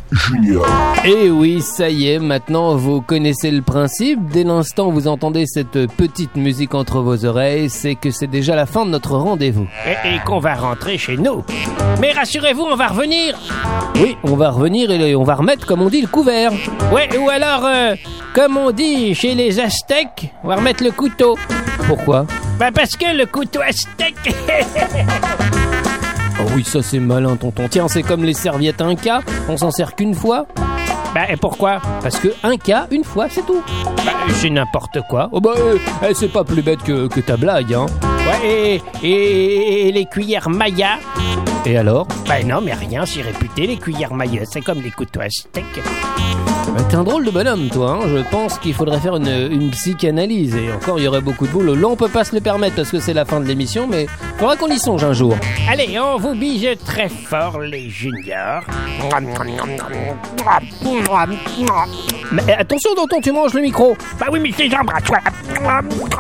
Junior. Et oui, ça y est, maintenant vous connaissez le principe. Dès l'instant où vous entendez cette petite musique entre vos oreilles, c'est que c'est déjà la fin de notre rendez-vous. Et qu'on va rentrer chez nous. Mais rassurez-vous, on va revenir. Oui, on va revenir et on va remettre, comme on dit, le couvert. Ouais, ou alors, comme on dit chez les Aztèques, on va remettre le couteau. Pourquoi ? Bah parce que le couteau aztèque... Oh oui, ça c'est malin, tonton. Tiens, c'est comme les serviettes Inca, on s'en sert qu'une fois. Bah et pourquoi ? Parce que un cas, une fois, c'est tout. Bah c'est n'importe quoi. Oh bah, c'est pas plus bête que ta blague, hein. Ouais, et les cuillères Maya. Et alors ? Bah non, mais rien, c'est réputé, les cuillères Maya, c'est comme les couteaux aztèques. T'es un drôle de bonhomme, toi, hein. Je pense qu'il faudrait faire une psychanalyse. Et encore, il y aurait beaucoup de boulot. Là, on peut pas se le permettre parce que c'est la fin de l'émission, mais faudra qu'on y songe un jour. Allez, on vous bise très fort, les juniors. Mais attention, tonton, tu manges le micro. Bah oui, mais je les embrasse.